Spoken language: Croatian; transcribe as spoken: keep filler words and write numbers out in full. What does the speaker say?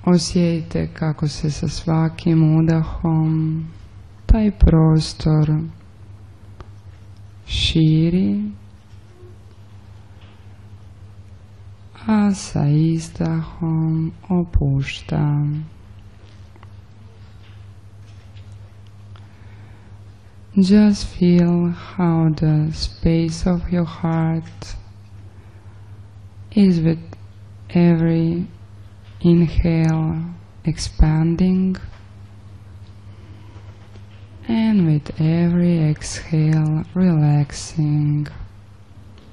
Osjetite kako se sa svakim udahom taj prostor širi, a sa izdahom opušta. Just feel how the space of your heart is with every inhale expanding, and with every exhale relaxing.